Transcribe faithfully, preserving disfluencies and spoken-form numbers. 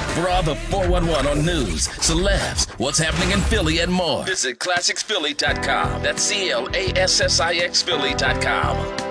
For all the four one one on news, celebs, what's happening in Philly, and more, visit classics philly dot com. That's C L A S S I X Philly dot com.